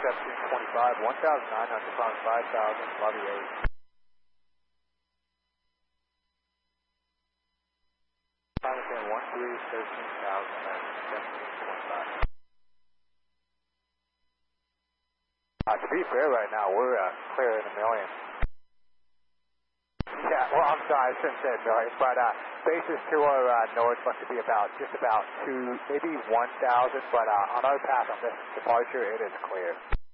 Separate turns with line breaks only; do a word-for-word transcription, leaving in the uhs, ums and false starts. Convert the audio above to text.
seventeen twenty-five, one thousand nine hundred pounds, five thousand, love you eight. one three, thirteen thousand, seventeen twenty-five. Uh, to be fair right now, we're uh, clearing a million. Yeah, well, I'm sorry, I shouldn't say a million, but uh, bases to our uh, north looks to be about, just about two, maybe one thousand, but uh, on our path on this departure, it is clear.